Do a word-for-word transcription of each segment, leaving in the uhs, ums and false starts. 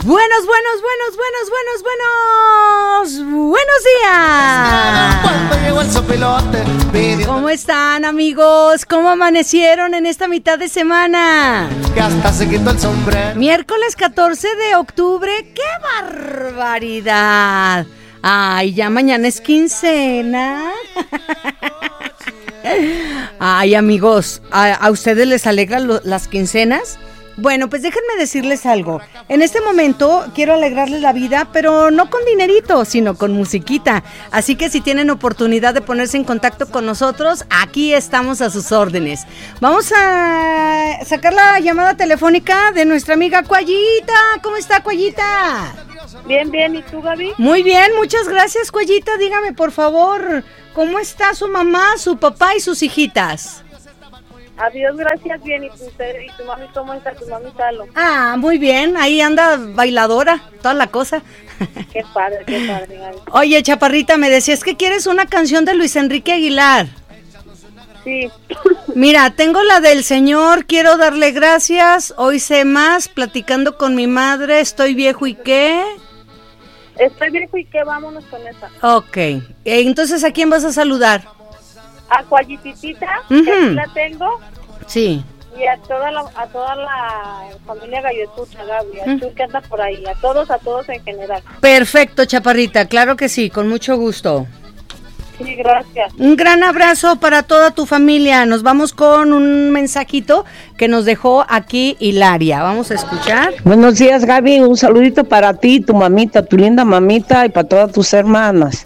Buenos, buenos, buenos, buenos, buenos, buenos, buenos días. Cuando llegó el sopilote, pidió ¿Cómo están, amigos? ¿Cómo amanecieron en esta mitad de semana? que hasta se quitó el sombrero. Miércoles catorce de octubre. ¡Qué barbaridad! Ay, ya mañana es quincena. Ay, amigos, ¿a, a ustedes les alegran lo, las quincenas? Bueno, pues déjenme decirles algo. En este momento quiero alegrarles la vida, pero no con dinerito, sino con musiquita. Así que si tienen oportunidad de ponerse en contacto con nosotros, aquí estamos a sus órdenes. Vamos a sacar la llamada telefónica de nuestra amiga Cuayita. ¿Cómo está, Cuayita? Bien, bien, ¿y tú, Gaby? Muy bien, muchas gracias, Cuayita. Dígame, por favor, ¿cómo está su mamá, su papá y sus hijitas? Adiós, gracias, bien, ¿y tu, y tu mami cómo está? Tu mami Talo. Ah, muy bien, ahí anda bailadora, toda la cosa. Qué padre, qué padre, Gaby. Oye, Chaparrita, me decías que quieres una canción de Luis Enrique Aguilar. Sí. Mira, tengo la del Señor, quiero darle gracias, hoy sé más, platicando con mi madre, estoy viejo y qué. Estoy viejo y qué, vámonos con esa. Ok, eh, entonces, ¿a quién vas a saludar? A Cuayititita, Ujú. que aquí la tengo, Sí. y a toda la, a toda la familia Gallo Escucha, Gaby, a Mm. tú que anda por ahí, a todos, a todos en general. Perfecto, Chaparrita, claro que sí, con mucho gusto. Sí, gracias. Un gran abrazo para toda tu familia. Nos vamos con un mensajito que nos dejó aquí Hilaria. Vamos a escuchar. Buenos días, Gaby. Un saludito para ti, tu mamita, tu linda mamita, y para todas tus hermanas.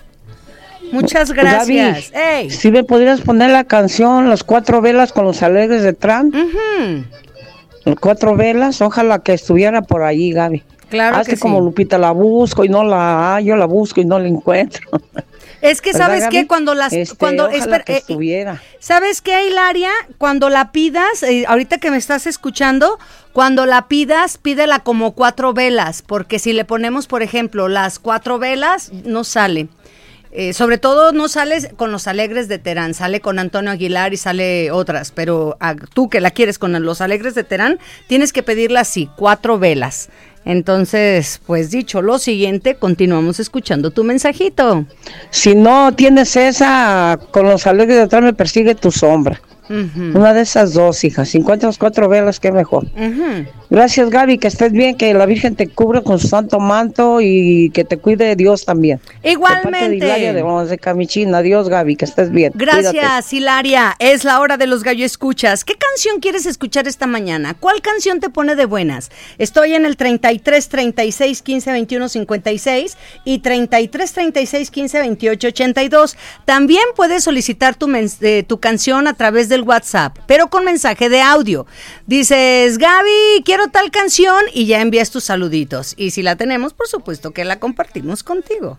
Muchas gracias. Gaby, Ey. si me podrías poner la canción Las Cuatro Velas con los Alegres de Tran. Ujú. Las Cuatro Velas, ojalá que estuviera por allí, Gaby. Claro Hace que sí. como Lupita, la busco y no la hallo, la busco y no la encuentro. Es que ¿Verdad, sabes Gaby? que cuando las Este, cuando ojalá espera, que eh, estuviera. ¿sabes qué, Hilaria? Cuando la pidas, eh, ahorita que me estás escuchando, cuando la pidas, pídela como cuatro velas, porque si le ponemos, por ejemplo, las cuatro velas, no sale. Eh, sobre todo no sales con los Alegres de Terán, sale con Antonio Aguilar y sale otras, pero a, tú que la quieres con los Alegres de Terán, tienes que pedirla así, cuatro velas. Entonces, pues dicho lo siguiente, continuamos escuchando tu mensajito. Si no tienes esa, con los Alegres de Tran me persigue tu sombra. Uh-huh. Una de esas dos, hija. Si encuentras cuatro velas, qué mejor. Uh-huh. Gracias, Gaby, que estés bien, que la Virgen te cubra con su santo manto y que te cuide Dios también. Igualmente. De parte de Hilaria de Lomas de Camichín. Adiós, Gaby, que estés bien. Gracias, Cuídate. Hilaria. Es la hora de los gallo escuchas. ¿Qué canción quieres escuchar esta mañana? ¿Cuál canción te pone de buenas? Estoy en el treinta y tres, treinta y seis, quince, veintiuno, cincuenta y seis y treinta y tres, treinta y seis, quince, veintiocho, ochenta y dos. También puedes solicitar tu, mens- eh, tu canción a través del WhatsApp, pero con mensaje de audio. Dices, Gaby, quiero tal canción y ya envías tus saluditos. Y si la tenemos, por supuesto que la compartimos contigo.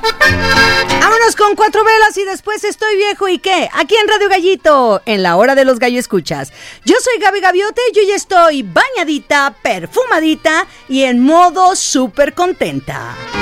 Vámonos con cuatro velas y después estoy viejo y qué. Aquí en Radio Gallito, en la hora de los gallo escuchas. Yo soy Gaby Gaviote, yo ya estoy bañadita, perfumadita y en modo súper contenta.